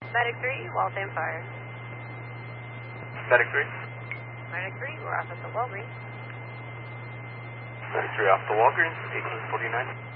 Medic 3, Waltham Fire. Medic 3. Medic 3, we're off at the Walgreens. Medic 3 off the Walgreens, 1849.